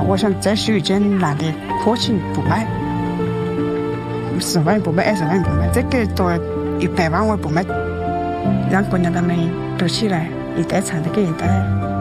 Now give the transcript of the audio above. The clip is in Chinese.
我想再收一件男的客气不卖，10万不卖，20万不卖，这个多100万我不卖，让姑娘她们都起来，一代传的给一代。